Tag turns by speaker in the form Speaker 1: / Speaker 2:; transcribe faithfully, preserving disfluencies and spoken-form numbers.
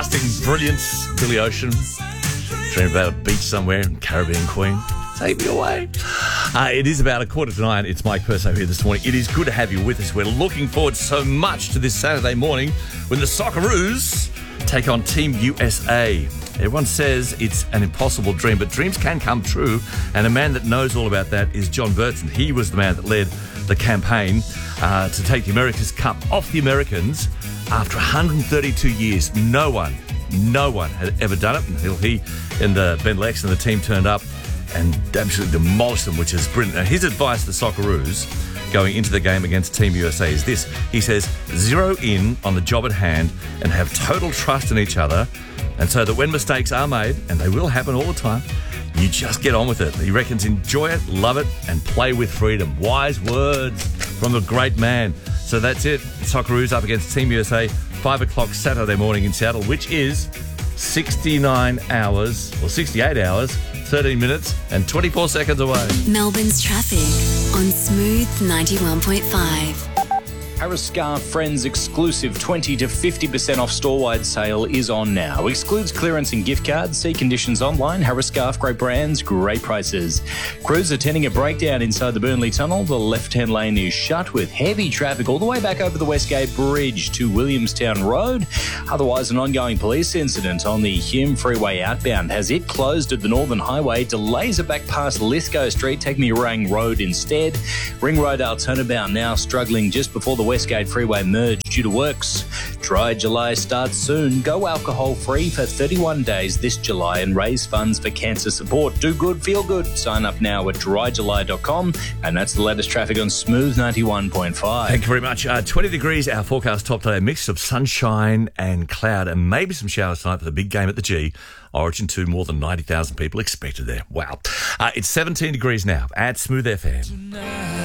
Speaker 1: everlasting brilliance, Billy Ocean. Dream about a beach somewhere in Caribbean Queen. Take me away. Uh, it is about a quarter to nine. It's Mike Perso here this morning. It is good to have you with us. We're looking forward so much to this Saturday morning when the Socceroos take on Team U S A. Everyone says it's an impossible dream, but dreams can come true. And a man that knows all about that is John Burton. He was the man that led the campaign uh, to take the America's Cup off the Americans after one hundred thirty-two years. No one, no one had ever done it until he and uh, Ben Lex and the team turned up and absolutely demolished them, which is brilliant. Now, his advice to the Socceroos going into the game against Team U S A is this. He says, zero in on the job at hand and have total trust in each other, and so that when mistakes are made, and they will happen all the time, you just get on with it. He reckons enjoy it, love it, and play with freedom. Wise words from a great man. So that's it. Socceroos up against Team U S A, five o'clock Saturday morning in Seattle, which is sixty-nine hours, or sixty-eight hours, thirteen minutes and twenty-four seconds away.
Speaker 2: Melbourne's traffic on Smooth ninety-one point five.
Speaker 3: Harris Scarf Friends exclusive twenty to fifty percent off store-wide sale is on now. Excludes clearance and gift cards. See conditions online. Harris Scarf, great brands, great prices. Crews attending a breakdown inside the Burnley Tunnel. The left-hand lane is shut with heavy traffic all the way back over the Westgate Bridge to Williamstown Road. Otherwise, an ongoing police incident on the Hume Freeway outbound has it closed at the Northern Highway. Delays are back past Lithgow Street, taking the Orang Road instead. Ring Road Altona bound now struggling just before the Westgate Freeway merge due to works. Dry July starts soon. Go alcohol-free for thirty-one days this July and raise funds for cancer support. Do good, feel good. Sign up now at dry july dot com. And that's the latest traffic on Smooth ninety-one point five.
Speaker 1: Thank you very much. Uh, twenty degrees, our forecast top today. A mix of sunshine and cloud and maybe some showers tonight for the big game at the G. Origin two, more than ninety thousand people expected there. Wow. Uh, it's seventeen degrees now at Smooth F M.